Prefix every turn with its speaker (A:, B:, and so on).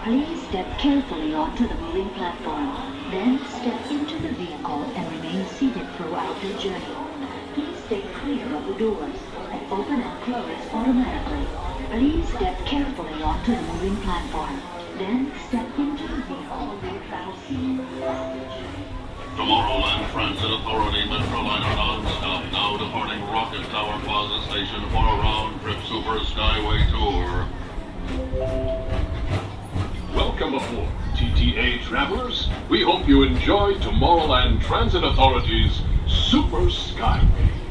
A: Please step carefully onto the moving platform. Then step into the vehicle and remain seated throughout the journey. Please stay clear of the doors. They open and close automatically. Please step carefully onto the moving platform. Then step into the vehicle without seeing
B: Tomorrowland Transit Authority Metroliner non-stop now departing Rocket Tower Plaza Station for a round-trip Super Skyway tour.
C: Welcome aboard, TTA travelers. We hope you enjoy Tomorrowland Transit Authority's Super Skyway.